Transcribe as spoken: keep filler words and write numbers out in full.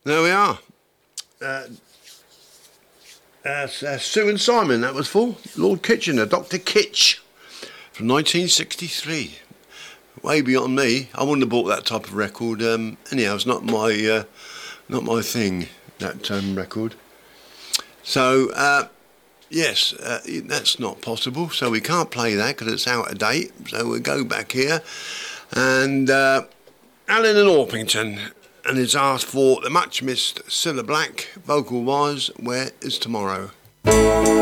There we are. Uh, uh, uh, Sue and Simon, that was for Lord Kitchener, Doctor Kitch, from nineteen sixty-three. Way beyond me. I wouldn't have bought that type of record. Um, anyhow, it's not my uh, not my thing, that um, record. So, uh, yes, uh, that's not possible. So we can't play that because it's out of date. So we'll go back here. And uh, Alan and Orpington, and it's asked for the much missed Cilla Black, vocal wise, Where is Tomorrow?